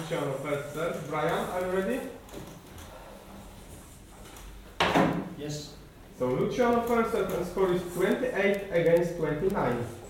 Luciano first serve. Brian, are you ready? Yes. So Luciano first serve and score is 28 against 29.